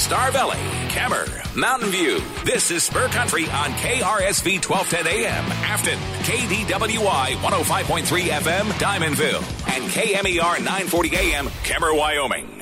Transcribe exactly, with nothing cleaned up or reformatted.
Star Valley, Kemmer, Mountain View. This is Spur Country on K R S V twelve ten A M, Afton, K D W I one oh five point three F M, Diamondville, and K M E R nine forty A M, Kemmer, Wyoming.